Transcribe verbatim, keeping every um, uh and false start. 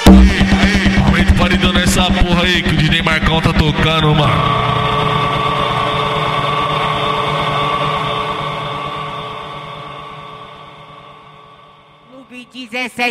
Aumenta o paredão nessa porra aí que o D J Marcão tá tocando, mano. No dezessete